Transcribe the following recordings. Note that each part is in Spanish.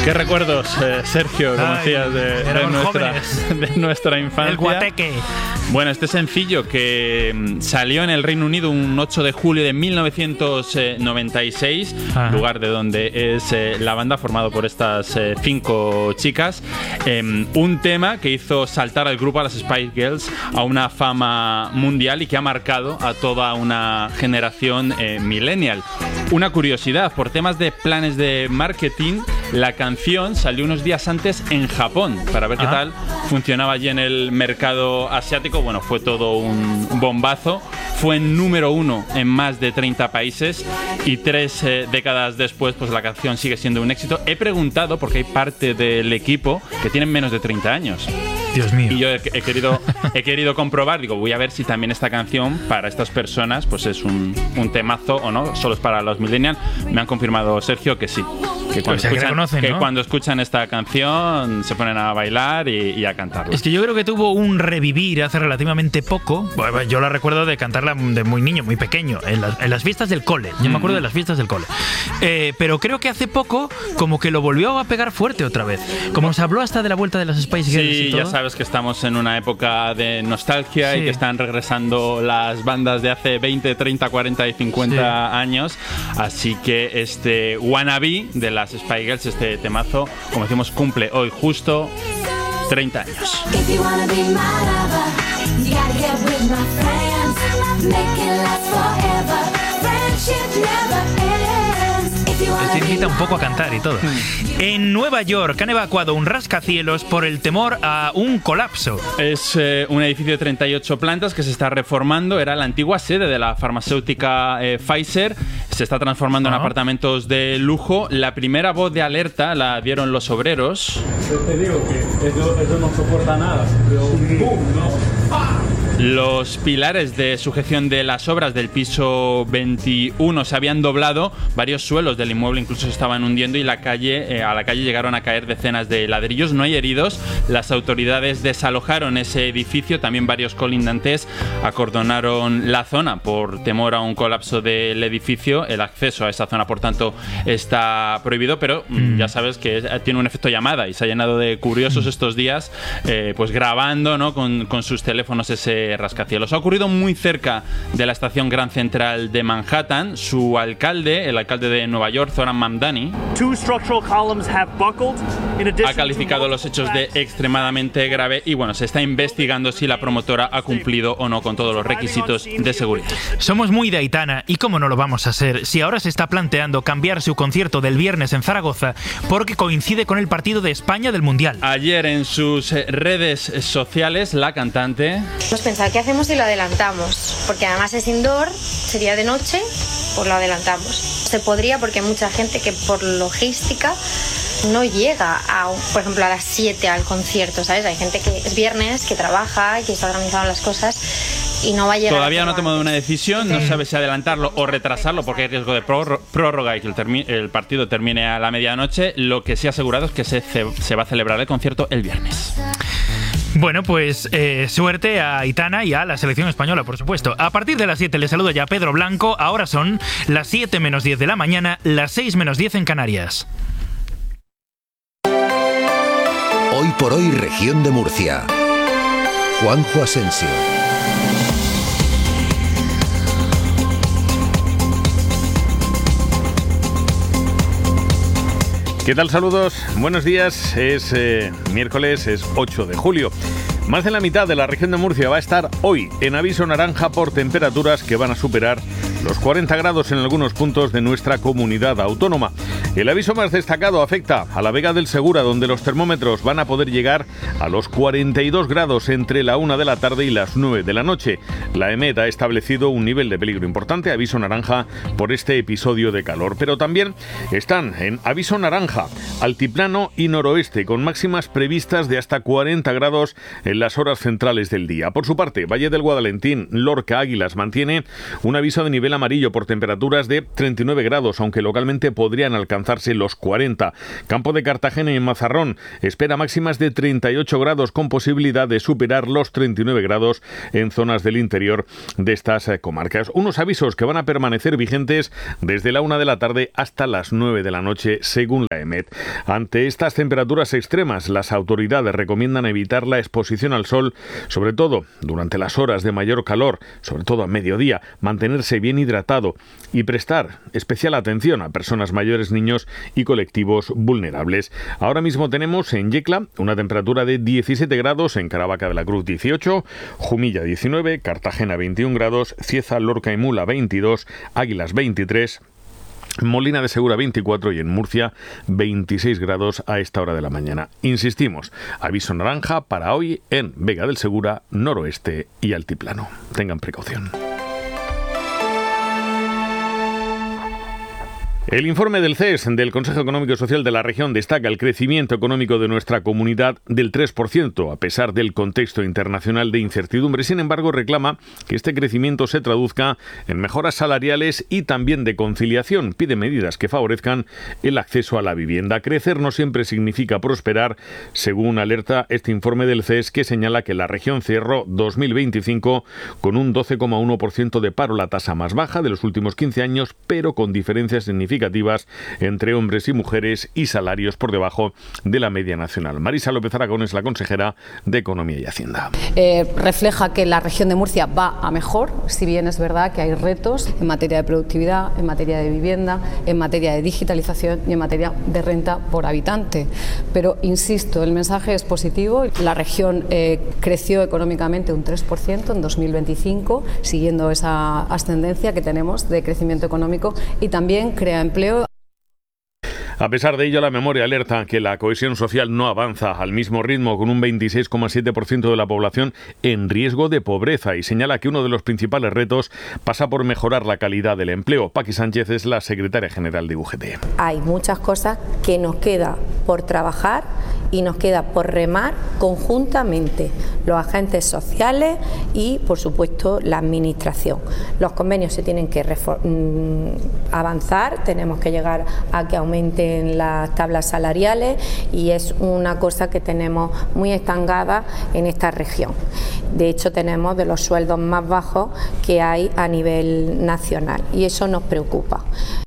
Qué recuerdos, Sergio, como decías, de nuestra infancia. El guateque. Bueno, este sencillo que salió en el Reino Unido un 8 de julio de 1996, lugar de donde es la banda, formado por estas 5 chicas. Un tema que hizo saltar al grupo, a las Spice Girls, a una fama mundial y que ha marcado a toda una generación millennial. Una curiosidad, por temas de planes de marketing, la canción salió unos días antes en Japón para ver qué tal funcionaba allí en el mercado asiático. Bueno, fue todo un bombazo. Fue número 1 en más de 30 países y 3 décadas después, pues la canción sigue siendo un éxito. He preguntado, porque hay parte del equipo que tienen menos de 30 años. Dios mío. Y yo he querido comprobar, digo, voy a ver si también esta canción para estas personas pues es un temazo o no, solo es para los millennials. Me han confirmado, Sergio, que sí. Que cuando escuchan esta canción se ponen a bailar y a cantarla. Es que yo creo que tuvo un revivir hace relativamente poco. Bueno, yo la recuerdo de cantarla de muy niño, muy pequeño, en las fiestas del cole. Yo me acuerdo de las fiestas del cole. Pero creo que hace poco como que lo volvió a pegar fuerte otra vez. Como se habló hasta de la vuelta de las Spice Girls y todo. Ya sabes que estamos en una época de nostalgia y que están regresando las bandas de hace 20, 30, 40 y 50 años. Así que este Wannabe de las Spice Girls, este temazo, como decimos, cumple hoy justo 30 años. Esto invita un poco a cantar y todo. En Nueva York han evacuado un rascacielos por el temor a un colapso. Es un edificio de 38 plantas que se está reformando. Era la antigua sede de la farmacéutica Pfizer. Se está transformando en apartamentos de lujo. La primera voz de alerta la dieron los obreros. Te digo que eso no soporta nada. ¡Bum! ¿No? Los pilares de sujeción de las obras del piso 21 se habían doblado, varios suelos del inmueble incluso se estaban hundiendo y a la calle llegaron a caer decenas de ladrillos. No hay heridos, las autoridades desalojaron ese edificio, también varios colindantes acordonaron la zona por temor a un colapso del edificio. El acceso a esa zona, por tanto, está prohibido, pero ya sabes que tiene un efecto llamada y se ha llenado de curiosos estos días, pues grabando, ¿no?, con sus teléfonos ese rascacielos. Ha ocurrido muy cerca de la estación Grand Central de Manhattan. Su alcalde, el alcalde de Nueva York, Zohran Mamdani, ha calificado los hechos de extremadamente grave y bueno, se está investigando si la promotora ha cumplido o no con todos los requisitos de seguridad. Somos muy de Aitana y cómo no lo vamos a hacer si ahora se está planteando cambiar su concierto del viernes en Zaragoza porque coincide con el partido de España del Mundial. Ayer en sus redes sociales la cantante pensar qué hacemos si lo adelantamos, porque además es indoor, sería de noche, pues lo adelantamos. Se podría porque hay mucha gente que por logística no llega por ejemplo a las 7 al concierto, ¿sabes? Hay gente que es viernes, que trabaja, que está organizando las cosas y no va a llegar. Todavía no ha tomado una decisión, no sabe si adelantarlo o retrasarlo porque hay riesgo de prórroga y que el partido termine a la medianoche. Lo que sí ha asegurado es que se va a celebrar el concierto el viernes. Bueno, pues suerte a Aitana y a la selección española, por supuesto. A partir de las 7 le saluda ya Pedro Blanco. Ahora son las 7 menos 10 de la mañana, las 6 menos 10 en Canarias. Hoy por hoy, región de Murcia. Juanjo Asensio. ¿Qué tal? Saludos, buenos días. Es miércoles, es 8 de julio. Más de la mitad de la región de Murcia va a estar hoy en aviso naranja por temperaturas que van a superar los 40 grados en algunos puntos de nuestra comunidad autónoma. El aviso más destacado afecta a la Vega del Segura, donde los termómetros van a poder llegar a los 42 grados entre la 1 de la tarde y las 9 de la noche. La EMET ha establecido un nivel de peligro importante, aviso naranja, por este episodio de calor. Pero también están en aviso naranja altiplano y noroeste, con máximas previstas de hasta 40 grados en las horas centrales del día. Por su parte, Valle del Guadalentín, Lorca, Águilas mantiene un aviso de nivel nivel amarillo por temperaturas de 39 grados, aunque localmente podrían alcanzarse los 40. Campo de Cartagena y Mazarrón espera máximas de 38 grados con posibilidad de superar los 39 grados en zonas del interior de estas comarcas. Unos avisos que van a permanecer vigentes desde la 1 de la tarde hasta las 9 de la noche, según la EMET. Ante estas temperaturas extremas, las autoridades recomiendan evitar la exposición al sol, sobre todo durante las horas de mayor calor, sobre todo a mediodía, mantenerse bien hidratado y prestar especial atención a personas mayores, niños y colectivos vulnerables. Ahora mismo tenemos en Yecla una temperatura de 17 grados, en Caravaca de la Cruz 18, Jumilla 19, Cartagena 21 grados, Cieza, Lorca y Mula 22, Águilas 23, Molina de Segura 24 y en Murcia 26 grados a esta hora de la mañana. Insistimos, aviso naranja para hoy en Vega del Segura, Noroeste y Altiplano. Tengan precaución. El informe del CES, del Consejo Económico y Social de la Región, destaca el crecimiento económico de nuestra comunidad del 3%, a pesar del contexto internacional de incertidumbre. Sin embargo, reclama que este crecimiento se traduzca en mejoras salariales y también de conciliación. Pide medidas que favorezcan el acceso a la vivienda. Crecer no siempre significa prosperar, según alerta este informe del CES, que señala que la región cerró 2025 con un 12,1% de paro, la tasa más baja de los últimos 15 años, pero con diferencias significativas entre hombres y mujeres y salarios por debajo de la media nacional. Marisa López Aragón es la consejera de Economía y Hacienda. Refleja que la región de Murcia va a mejor, si bien es verdad que hay retos en materia de productividad, en materia de vivienda, en materia de digitalización y en materia de renta por habitante. Pero, insisto, el mensaje es positivo. La región creció económicamente un 3% en 2025, siguiendo esa ascendencia que tenemos de crecimiento económico, y también crea empleo. A pesar de ello, la memoria alerta que la cohesión social no avanza al mismo ritmo, con un 26,7% de la población en riesgo de pobreza, y señala que uno de los principales retos pasa por mejorar la calidad del empleo. Paqui Sánchez es la secretaria general de UGT. Hay muchas cosas que nos queda por trabajar y nos queda por remar conjuntamente los agentes sociales y, por supuesto, la administración. Los convenios se tienen que avanzar, tenemos que llegar a que aumenten las tablas salariales, y es una cosa que tenemos muy estancada en esta región. De hecho, tenemos de los sueldos más bajos que hay a nivel nacional, y eso nos preocupa.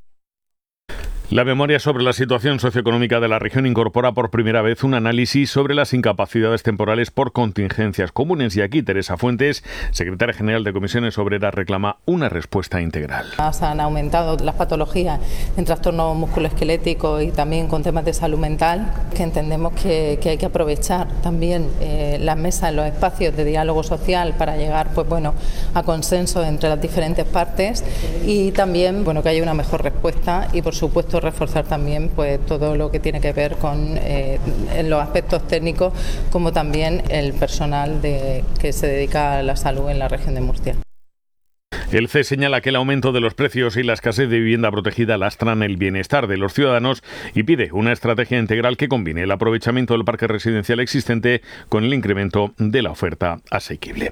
La memoria sobre la situación socioeconómica de la región incorpora por primera vez un análisis sobre las incapacidades temporales por contingencias comunes, y aquí Teresa Fuentes, secretaria general de Comisiones Obreras, reclama una respuesta integral. Han aumentado las patologías en trastornos musculoesqueléticos y también con temas de salud mental, que entendemos que hay que aprovechar también las mesas, los espacios de diálogo social para llegar a consenso entre las diferentes partes, y también que haya una mejor respuesta, y por supuesto reforzar también todo lo que tiene que ver con en los aspectos técnicos, como también el personal que se dedica a la salud en la región de Murcia. El CES señala que el aumento de los precios y la escasez de vivienda protegida lastran el bienestar de los ciudadanos y pide una estrategia integral que combine el aprovechamiento del parque residencial existente con el incremento de la oferta asequible.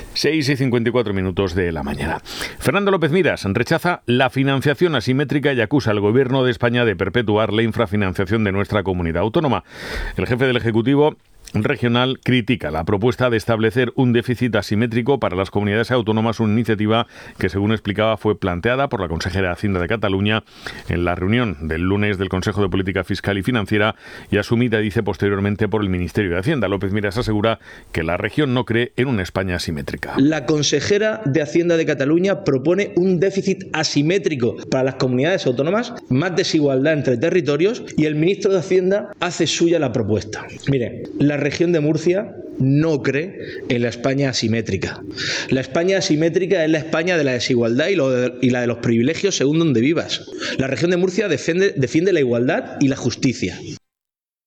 6:54 de la mañana. Fernando López Miras rechaza la financiación asimétrica y acusa al Gobierno de España de perpetuar la infrafinanciación de nuestra comunidad autónoma. El jefe del Ejecutivo regional critica la propuesta de establecer un déficit asimétrico para las comunidades autónomas, una iniciativa que, según explicaba, fue planteada por la consejera de Hacienda de Cataluña en la reunión del lunes del Consejo de Política Fiscal y Financiera, y asumida, dice, posteriormente por el Ministerio de Hacienda. López Miras asegura que la región no cree en una España asimétrica. La consejera de Hacienda de Cataluña propone un déficit asimétrico para las comunidades autónomas, más desigualdad entre territorios, y el ministro de Hacienda hace suya la propuesta. Mire, la región de Murcia no cree en la España asimétrica. La España asimétrica es la España de la desigualdad y la de los privilegios según donde vivas. La región de Murcia defiende la igualdad y la justicia.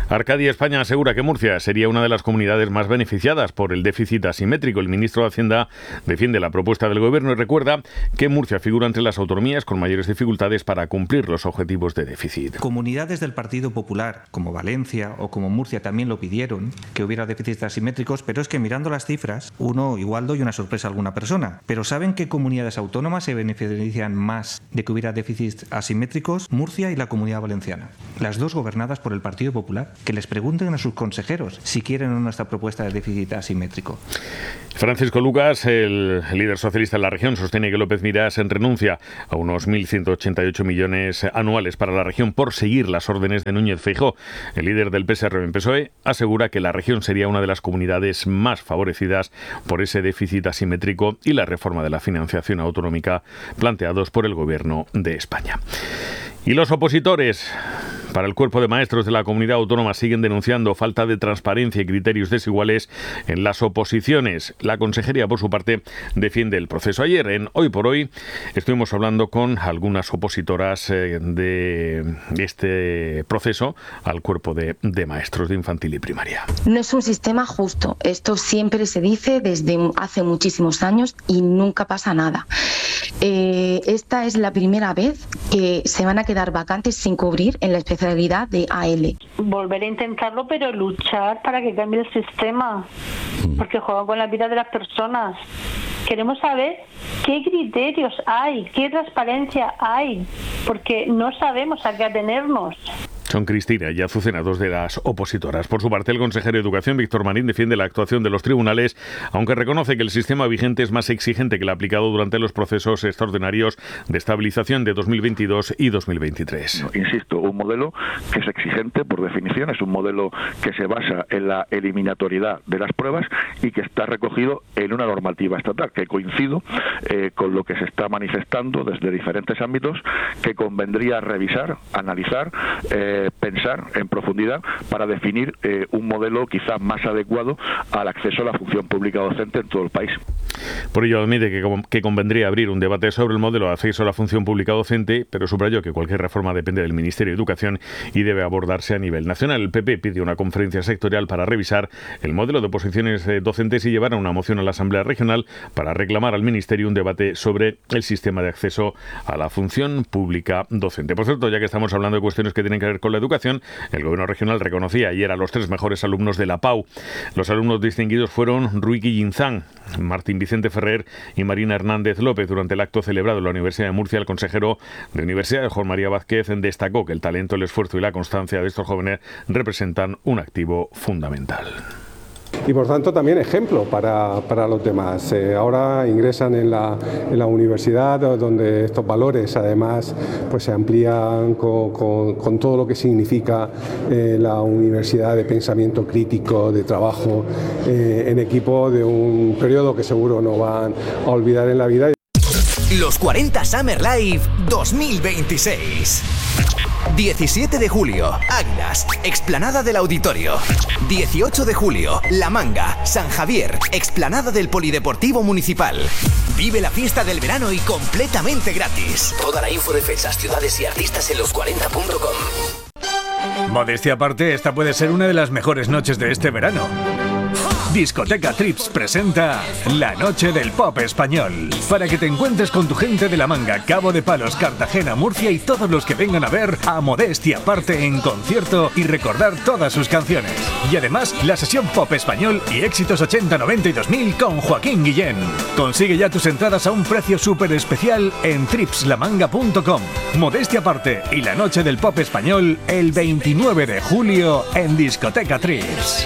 Arcadia España asegura que Murcia sería una de las comunidades más beneficiadas por el déficit asimétrico. El ministro de Hacienda defiende la propuesta del Gobierno y recuerda que Murcia figura entre las autonomías con mayores dificultades para cumplir los objetivos de déficit. Comunidades del Partido Popular, como Valencia o como Murcia, también lo pidieron, que hubiera déficits asimétricos, pero es que mirando las cifras, uno igual doy una sorpresa a alguna persona. Pero ¿saben qué comunidades autónomas se beneficiarían más de que hubiera déficits asimétricos? Murcia y la Comunidad Valenciana. Las dos gobernadas por el Partido Popular. Que les pregunten a sus consejeros si quieren o no esta propuesta de déficit asimétrico. Francisco Lucas, el líder socialista en la región, sostiene que López Miras renuncia a unos 1.188 millones anuales para la región por seguir las órdenes de Núñez Feijóo. El líder del PSRV-PSOE asegura que la región sería una de las comunidades más favorecidas por ese déficit asimétrico y la reforma de la financiación autonómica planteados por el Gobierno de España. Y los opositores para el cuerpo de maestros de la comunidad autónoma siguen denunciando falta de transparencia y criterios desiguales en las oposiciones. La consejería, por su parte, defiende el proceso. Ayer, en Hoy por Hoy, estuvimos hablando con algunas opositoras de este proceso al cuerpo de maestros de infantil y primaria. No es un sistema justo. Esto siempre se dice desde hace muchísimos años y nunca pasa nada. Esta es la primera vez que se van a quedar vacantes sin cubrir en la especialidad de AL. Volver a intentarlo, pero luchar para que cambie el sistema, porque juegan con la vida de las personas. Queremos saber qué criterios hay, qué transparencia hay, porque no sabemos a qué atenernos. Son Cristina y Azucena, dos de las opositoras. Por su parte, el consejero de Educación, Víctor Marín, defiende la actuación de los tribunales, aunque reconoce que el sistema vigente es más exigente que el aplicado durante los procesos extraordinarios de estabilización de 2022 y 2023. Insisto, un modelo que es exigente por definición, es un modelo que se basa en la eliminatoriedad de las pruebas y que está recogido en una normativa estatal, que coincido con lo que se está manifestando desde diferentes ámbitos, que convendría revisar, analizar, pensar en profundidad para definir un modelo quizás más adecuado al acceso a la función pública docente en todo el país. Por ello admite que convendría abrir un debate sobre el modelo de acceso a la función pública docente, pero subrayó que cualquier reforma depende del Ministerio de Educación y debe abordarse a nivel nacional. El PP pide una conferencia sectorial para revisar el modelo de oposiciones docentes y llevar a una moción a la Asamblea Regional para reclamar al Ministerio un debate sobre el sistema de acceso a la función pública docente. Por cierto, ya que estamos hablando de cuestiones que tienen que ver con la educación, el Gobierno regional reconocía ayer a los 3 mejores alumnos de la PAU. Los alumnos distinguidos fueron Rui Guillinzán, Martín Vicente Ferrer y Marina Hernández López. Durante el acto celebrado en la Universidad de Murcia, el consejero de Universidad, Juan María Vázquez, destacó que el talento, el esfuerzo y la constancia de estos jóvenes representan un activo fundamental. Y por tanto también ejemplo para los demás. Ahora ingresan en la universidad donde estos valores además pues se amplían con todo lo que significa la universidad de pensamiento crítico, de trabajo en equipo, de un periodo que seguro no van a olvidar en la vida. Los 40 Summer Live 2026. 17 de julio, Águilas, explanada del Auditorio. 18 de julio, La Manga, San Javier, explanada del Polideportivo Municipal. Vive la fiesta del verano y completamente gratis. Toda la info de fechas, ciudades y artistas en los40.com. Modestia aparte, esta puede ser una de las mejores noches de este verano. Discoteca Trips presenta La Noche del Pop Español, para que te encuentres con tu gente de La Manga, Cabo de Palos, Cartagena, Murcia y todos los que vengan a ver a Modestia aparte en concierto y recordar todas sus canciones. Y además, la sesión Pop Español y éxitos 80, 90 y 2000 con Joaquín Guillén. Consigue ya tus entradas a un precio súper especial en tripslamanga.com. Modestia aparte y La Noche del Pop Español el 29 de julio en Discoteca Trips.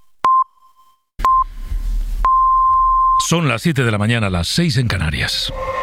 Son las 7 de la mañana, las 6 en Canarias.